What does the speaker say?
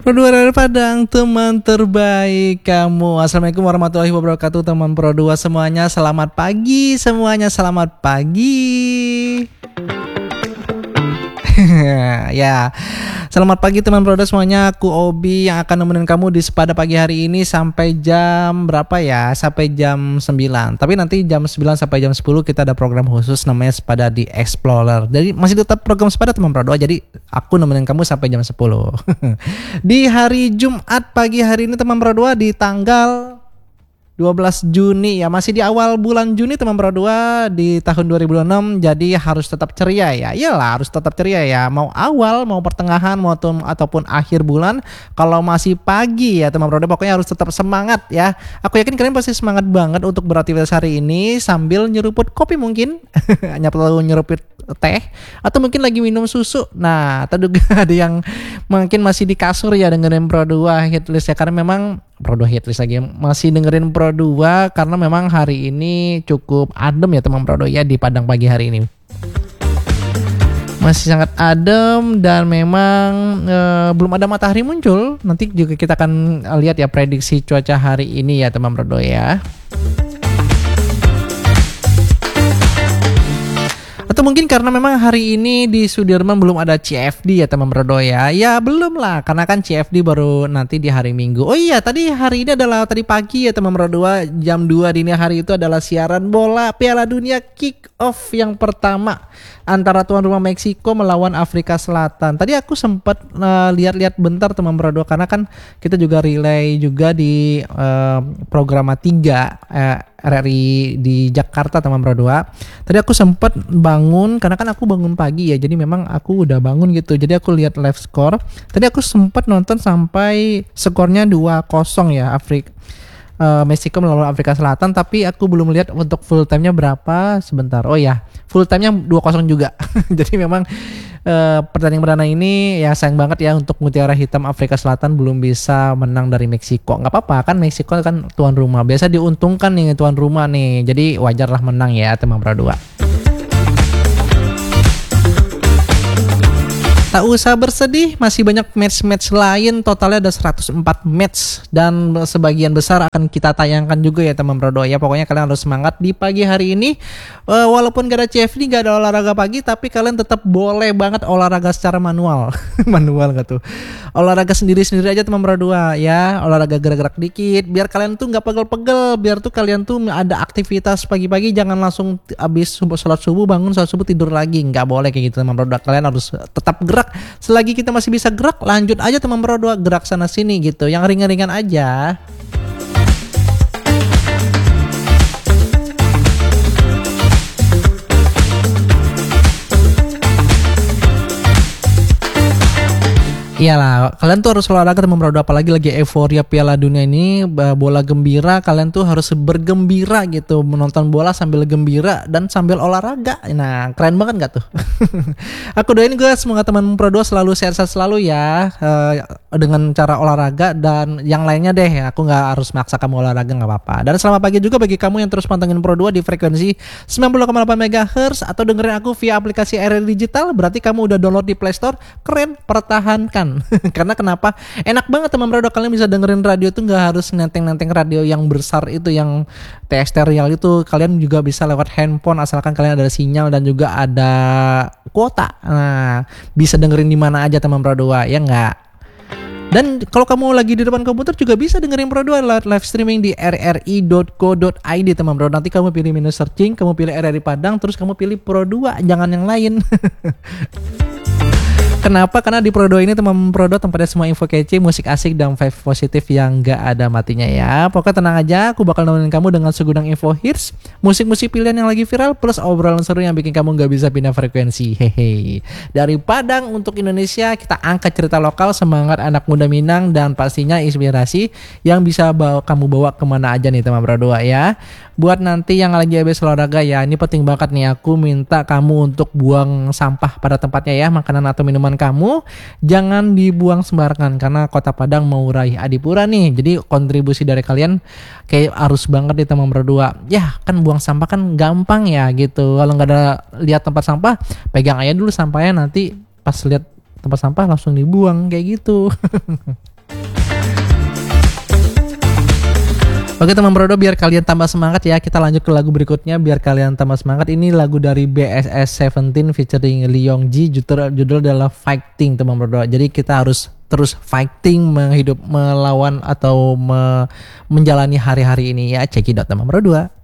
Pro 2 dari Padang, teman terbaik kamu. Assalamualaikum warahmatullahi wabarakatuh, teman Pro 2 semuanya. Selamat pagi semuanya, selamat pagi. Ya, selamat pagi teman Pro 2 semuanya. Aku Obi yang akan nemenin kamu di Sepada pagi hari ini sampai jam berapa ya? Sampai jam 9. Tapi nanti jam 9 sampai jam 10 kita ada program khusus namanya Sepada di Explorer. Jadi masih tetap program Sepada teman Pro 2. Jadi aku nemenin kamu sampai jam 10. Di hari Jumat pagi hari ini teman Pro 2 di tanggal 12 Juni ya, masih di awal bulan Juni teman Pro 2 di tahun 2026. Jadi harus tetap ceria ya. Iyalah, harus tetap ceria ya. Mau awal, mau pertengahan, ataupun akhir bulan. Kalau masih pagi ya teman Pro 2 pokoknya harus tetap semangat ya. Aku yakin kalian pasti semangat banget untuk beraktivitas hari ini sambil nyeruput kopi mungkin. Hanya perlu nyeruput teh atau mungkin lagi minum susu. Nah, atau juga ada yang mungkin masih di kasur ya dengerin Pro 2 Hitlist ya, karena memang Pro 2 Hitlist lagi masih dengerin Pro 2 karena memang hari ini cukup adem ya teman Pro 2 ya di Padang pagi hari ini. Masih sangat adem dan memang belum ada matahari muncul. Nanti juga kita akan lihat ya prediksi cuaca hari ini ya teman Pro 2 ya. Atau mungkin karena memang hari ini di Sudirman belum ada CFD ya teman Pro 2 ya. Ya belum lah, karena kan CFD baru nanti di hari Minggu. Oh iya, tadi hari ini adalah tadi pagi ya teman Pro 2, jam 2 dini hari itu adalah siaran bola Piala Dunia kick off yang pertama antara tuan rumah Meksiko melawan Afrika Selatan. Tadi aku sempat lihat-lihat bentar teman Pro 2 karena kan kita juga relay juga di program 3 RRI di Jakarta teman Pro 2. Tadi aku sempat bangun karena kan aku bangun pagi ya. Jadi memang aku udah bangun gitu. Jadi aku lihat live score. Tadi aku sempat nonton sampai skornya 2-0 ya Meksiko melawan Afrika Selatan, tapi aku belum lihat untuk full time-nya berapa. Sebentar. Oh ya, full time-nya 2-0 juga. Jadi memang pertandingan perdana ini ya sayang banget ya untuk Mutiara Hitam Afrika Selatan belum bisa menang dari Meksiko. Nggak apa-apa kan, Meksiko kan tuan rumah. Biasa diuntungkan nih tuan rumah nih. Jadi wajarlah menang ya teman Pro 2. Tak usah bersedih, masih banyak match-match lain, totalnya ada 104 match dan sebagian besar akan kita tayangkan juga ya teman Pro 2 ya. Pokoknya kalian harus semangat di pagi hari ini. Walaupun gak ada CFD, gak ada olahraga pagi, tapi kalian tetap boleh banget olahraga secara manual. Manual gak tuh? Olahraga sendiri-sendiri aja teman Pro 2 ya. Olahraga gerak-gerak dikit biar kalian tuh gak pegel-pegel, biar tuh kalian tuh ada aktivitas pagi-pagi. Jangan langsung habis sholat subuh bangun sholat subuh tidur lagi. Gak boleh kayak gitu teman Pro 2. Kalian harus tetap gerak. Selagi kita masih bisa gerak, lanjut aja teman Pro 2, gerak sana sini gitu. Yang ringan-ringan aja. Iyalah, kalian tuh harus olahraga teman Pro 2, apalagi lagi euforia Piala Dunia ini, bola gembira, kalian tuh harus bergembira gitu, menonton bola sambil gembira dan sambil olahraga. Nah, keren banget gak tuh? Aku doain gue semoga teman Pro 2 selalu sehat-sehat selalu ya, dengan cara olahraga dan yang lainnya deh. Aku gak harus maksa kamu olahraga, gak apa-apa. Dan selamat pagi juga bagi kamu yang terus pantengin Pro 2 di frekuensi 90,8 MHz atau dengerin aku via aplikasi RRI Digital. Berarti kamu udah download di Play Store. Keren, pertahankan. Karena kenapa? Enak banget teman Pro 2, kalian bisa dengerin radio tuh nggak harus nenteng-nenteng radio yang besar itu, yang terrestrial itu. Kalian juga bisa lewat handphone asalkan kalian ada sinyal dan juga ada kuota. Nah, bisa dengerin di mana aja teman Pro 2 ya nggak? Dan kalau kamu lagi di depan komputer juga bisa dengerin Pro 2 live streaming di rri.co.id teman Pro 2. Nanti kamu pilih menu searching, kamu pilih RRI Padang, terus kamu pilih Pro 2, jangan yang lain. Kenapa? Karena di Pro 2 ini teman Pro 2 tempatnya semua info kece, musik asik dan vibe positif yang gak ada matinya ya. Pokoknya tenang aja, aku bakal nemenin kamu dengan segudang info hits, musik-musik pilihan yang lagi viral, plus obrolan seru yang bikin kamu gak bisa pindah frekuensi. Hehe. Dari Padang untuk Indonesia, kita angkat cerita lokal, semangat anak muda Minang, dan pastinya inspirasi yang bisa kamu bawa kemana aja nih teman Pro 2 ya. Buat nanti yang lagi habis olahraga ya, ini penting banget nih, aku minta kamu untuk buang sampah pada tempatnya ya. Makanan atau minuman kamu jangan dibuang sembarangan, karena Kota Padang mau raih Adipura nih. Jadi kontribusi dari kalian kayak harus banget di teman Pro 2. Ya kan buang sampah kan gampang ya gitu. Kalau nggak ada lihat tempat sampah, pegang aja dulu sampahnya, nanti pas lihat tempat sampah langsung dibuang kayak gitu. Oke teman Brodo, biar kalian tambah semangat ya, kita lanjut ke lagu berikutnya biar kalian tambah semangat. Ini lagu dari BSS 17 featuring Lee Yong-ji, judul adalah Fighting teman Brodo. Jadi kita harus terus fighting, melawan atau menjalani hari-hari ini ya. Check it out teman Brodo.